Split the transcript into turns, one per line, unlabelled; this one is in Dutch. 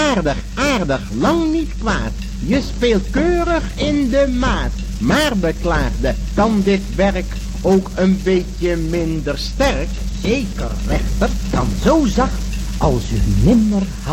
aardig, lang niet kwaad. Je speelt keurig in de maat. Maar beklaagde, kan dit werk ook een beetje minder sterk?
Zeker, rechter, dan zo zacht als u minder